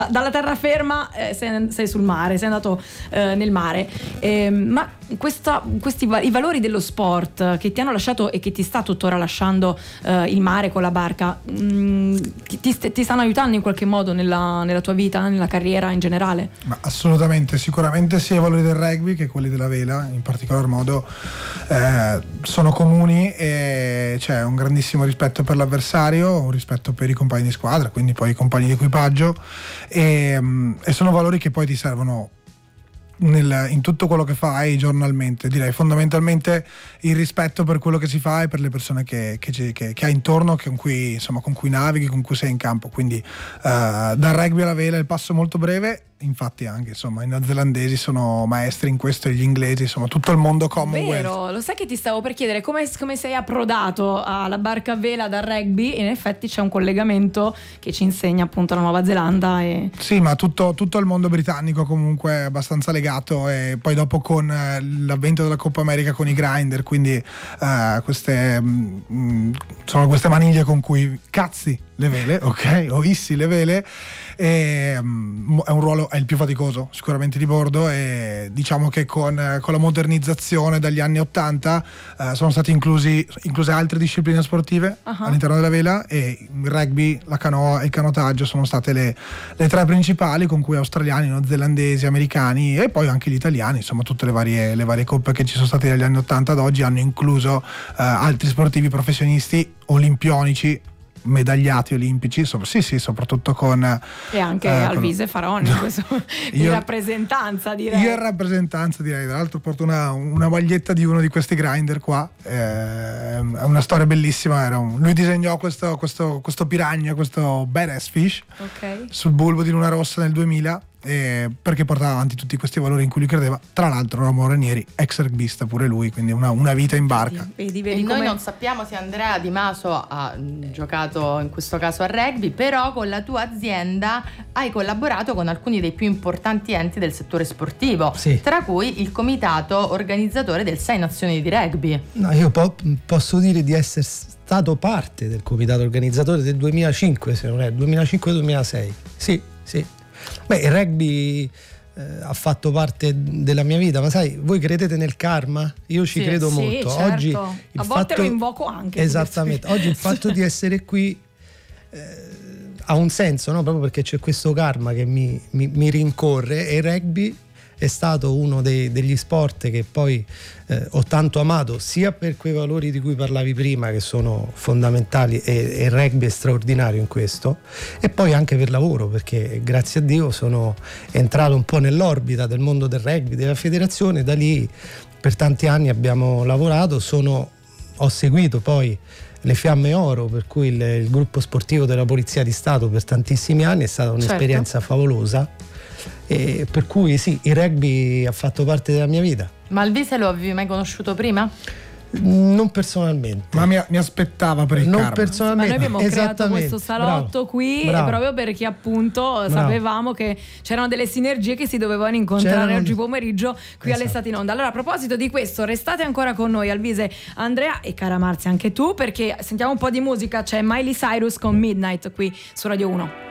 dalla terraferma sei sul mare, sei andato nel mare, ma i valori dello sport che ti hanno lasciato e che ti sta tuttora lasciando il mare con la barca, ti stanno aiutando in qualche modo nella tua vita, nella carriera in generale? Ma assolutamente, sicuramente sia i valori del rugby che quelli della vela in particolar modo sono comuni, e c'è un grandissimo rispetto per l'avversario, un rispetto per i compagni di squadra, quindi poi i compagni di equipaggio, e sono valori che poi ti servono in tutto quello che fai giornalmente. Direi fondamentalmente il rispetto per quello che si fa e per le persone che hai intorno, con cui navighi, con cui sei in campo. Quindi dal rugby alla vela il passo è molto breve. Infatti anche i neozelandesi sono maestri in questo, e gli inglesi, tutto il mondo Commonwealth. Vero, lo sai che ti stavo per chiedere come sei approdato alla barca a vela dal rugby, e in effetti c'è un collegamento che ci insegna appunto la Nuova Zelanda. Sì, ma tutto il mondo britannico comunque è abbastanza legato, e poi dopo con l'avvento della Coppa America con i grinder, quindi sono queste maniglie con cui cazzi le vele, ok? O issi le vele, e è un ruolo, è il più faticoso sicuramente di bordo, e diciamo che con la modernizzazione dagli anni 80 sono state incluse altre discipline sportive all'interno della vela, e il rugby, la canoa e il canotaggio sono state le tre principali, con cui australiani, neozelandesi, americani e poi anche gli italiani, tutte le varie coppe che ci sono state dagli anni 80 ad oggi hanno incluso altri sportivi professionisti olimpionici, medagliati olimpici, sì, soprattutto con e anche Alvise Faraoni in rappresentanza, direi. Io in rappresentanza, direi. Tra l'altro porto una maglietta di uno di questi grinder qua, è una storia bellissima. Lui disegnò questo piranha, questo badass fish, sul bulbo di Luna Rossa nel 2000, perché portava avanti tutti questi valori in cui lui credeva. Tra l'altro Ramon Ranieri, ex rugbista pure lui, quindi una vita in barca. Vedi noi non sappiamo se Andrea Di Maso ha giocato in questo caso a rugby, però con la tua azienda hai collaborato con alcuni dei più importanti enti del settore sportivo, tra cui il comitato organizzatore del 6 Nazioni di rugby. No, io posso dire di essere stato parte del comitato organizzatore del 2005, se non è 2005-2006. Sì. Beh, il rugby ha fatto parte della mia vita, ma sai, voi credete nel karma? Io ci credo molto. Certo. Oggi a volte lo invoco anche. Esattamente. Oggi il fatto di essere qui ha un senso, no? Proprio perché c'è questo karma che mi rincorre, e il rugby è stato uno degli sport che poi ho tanto amato, sia per quei valori di cui parlavi prima, che sono fondamentali, e il rugby è straordinario in questo, e poi anche per lavoro, perché grazie a Dio sono entrato un po' nell'orbita del mondo del rugby, della federazione. Da lì per tanti anni abbiamo lavorato, ho seguito poi le Fiamme Oro, per cui il gruppo sportivo della Polizia di Stato per tantissimi anni, è stata un'esperienza favolosa. E per cui sì, il rugby ha fatto parte della mia vita. Ma Alvise lo avevi mai conosciuto prima? Non personalmente, ma mi aspettava per il non karma. personalmente. Ma noi abbiamo creato questo salotto qui proprio perché appunto sapevamo che c'erano delle sinergie che si dovevano incontrare oggi pomeriggio qui all'Estate in Onda. Allora, a proposito di questo, restate ancora con noi, Alvise, Andrea e cara Marzia anche tu, perché sentiamo un po' di musica. C'è Miley Cyrus con Midnight qui su Radio 1.